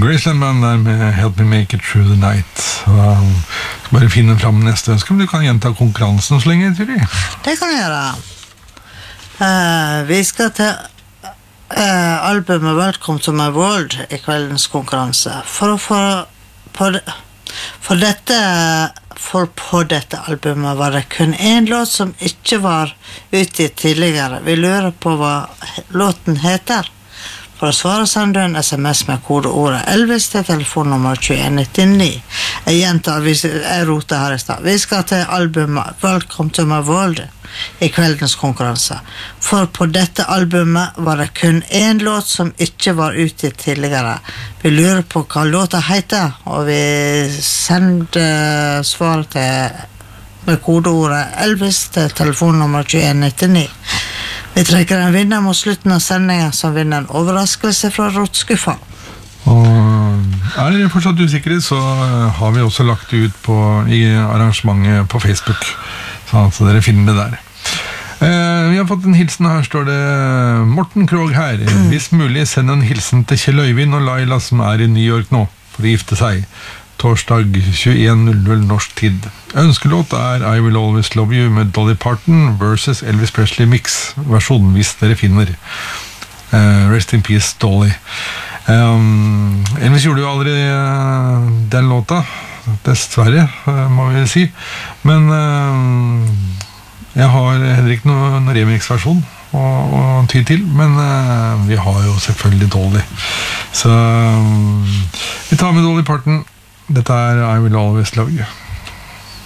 Graceland Band der med Help Me Make It Through the Night. Skal bare finne frem neste ønske, men du kan gjenta konkurransen så lenge, Turi. Det kan jeg gjøre. Vi skal til albumet Welcome to My World i kveldens konkurranse. For på dette albumet var det kun en låt som ikke var utgitt tidligere. Vi lurer på hva låten heter. For å svare sender du en SMS med kodeordet Elvis til telefonnummer 2199. Jeg gjentar, jeg roter her i stad. Vi skal til albumet Welcome to My World i kveldens konkurranse. For på dette albumet var det kun en låt som ikke var utgitt tidligere. Vi lurer på hva låta heter, og vi sender svaret med kodeordet Elvis til telefonnummer 2199. Vi trekker en vinner mot slutten av sendingen som vinner en overraskelse fra Rotskuffa. Og dere fortsatt usikre, så har vi også lagt det ut i arrangementet på Facebook, så dere finner det der. Vi har fått en hilsen, her står det Morten Krog her. Hvis mulig, send en hilsen til Kjell Øyvind og Laila som i New York nå for å gifte seg. Torsdag 21.00 norsk tid. Ønskelåt I Will Always Love You med Dolly Parton versus Elvis Presley mix versjonen hvis dere finner. Rest in peace Dolly. Elvis gjorde jo aldri den låta, dessverre må vi si, men jeg har heller ikke noen remix-versjon å ty til, men vi har jo selvfølgelig Dolly, så vi tar med Dolly Parton. Dette I Will Always Love You.